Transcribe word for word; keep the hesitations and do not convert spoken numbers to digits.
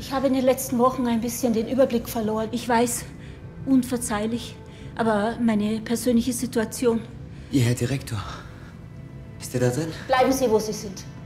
Ich habe in den letzten Wochen ein bisschen den Überblick verloren. Ich weiß, unverzeihlich, aber meine persönliche Situation... Ihr Herr Direktor, ist er da drin? Bleiben Sie, wo Sie sind.